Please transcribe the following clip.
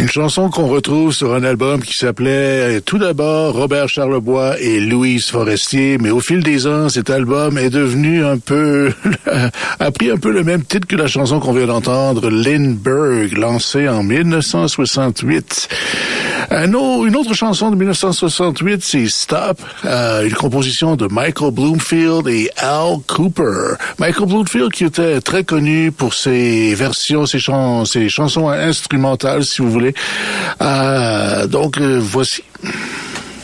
Une chanson qu'on retrouve sur un album qui s'appelait tout d'abord Robert Charlebois et Louise Forestier, mais au fil des ans, cet album est devenu a pris un peu le même titre que la chanson qu'on vient d'entendre, Lindbergh, lancée en 1968. Une autre chanson de 1968, c'est Stop, une composition de Michael Bloomfield et Al Cooper. Michael Bloomfield qui était très connu pour ses versions, ses chansons instrumentales, si vous voulez. Donc, voici.